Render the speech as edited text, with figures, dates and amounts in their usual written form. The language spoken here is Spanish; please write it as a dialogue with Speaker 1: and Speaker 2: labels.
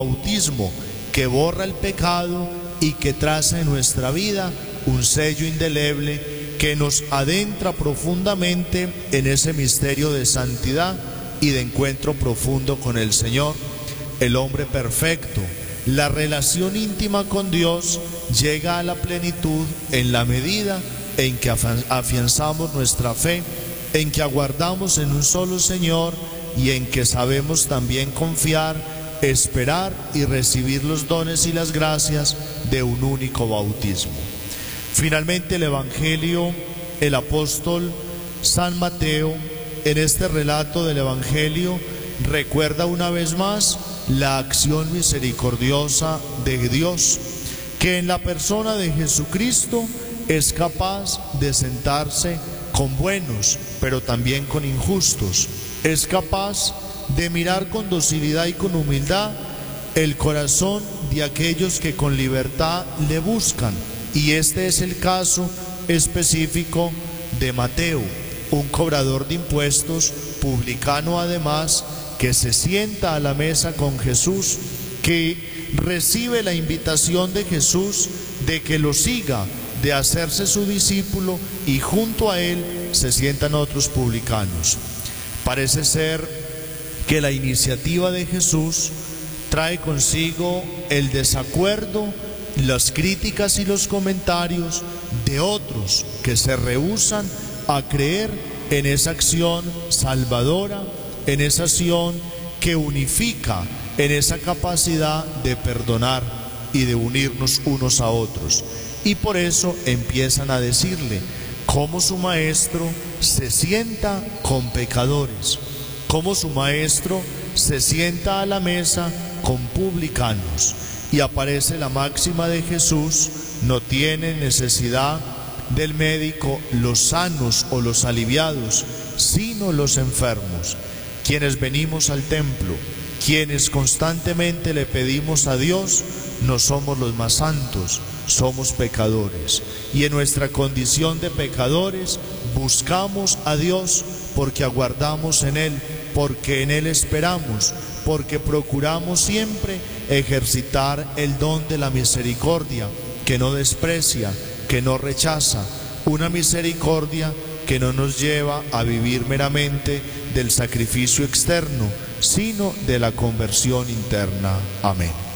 Speaker 1: bautismo que borra el pecado y que traza en nuestra vida un sello indeleble que nos adentra profundamente en ese misterio de santidad y de encuentro profundo con el Señor, el hombre perfecto. La relación íntima con Dios llega a la plenitud en la medida en que afianzamos nuestra fe, en que aguardamos en un solo Señor y en que sabemos también confiar, esperar y recibir los dones y las gracias de un único bautismo. Finalmente, el Evangelio, el apóstol San Mateo, en este relato del Evangelio, recuerda una vez más la acción misericordiosa de Dios, que en la persona de Jesucristo es capaz de sentarse con buenos, pero también con injustos. Es capaz de mirar con docilidad y con humildad el corazón de aquellos que con libertad le buscan. Y este es el caso específico de Mateo, un cobrador de impuestos, publicano además, que se sienta a la mesa con Jesús, que recibe la invitación de Jesús de que lo siga, de hacerse su discípulo, y junto a él se sientan otros publicanos. Parece ser que la iniciativa de Jesús trae consigo el desacuerdo, las críticas y los comentarios de otros que se rehúsan a creer en esa acción salvadora, en esa acción que unifica, en esa capacidad de perdonar y de unirnos unos a otros. Y por eso empiezan a decirle cómo su maestro se sienta con pecadores, cómo su maestro se sienta a la mesa con publicanos. Y aparece la máxima de Jesús: no tienen necesidad del médico los sanos o los aliviados, sino los enfermos. Quienes venimos al templo, quienes constantemente le pedimos a Dios, no somos los más santos, somos pecadores. Y en nuestra condición de pecadores buscamos a Dios porque aguardamos en Él, porque en Él esperamos, porque procuramos siempre ejercitar el don de la misericordia, que no desprecia, que no rechaza, una misericordia que no nos lleva a vivir meramente del sacrificio externo, sino de la conversión interna. Amén.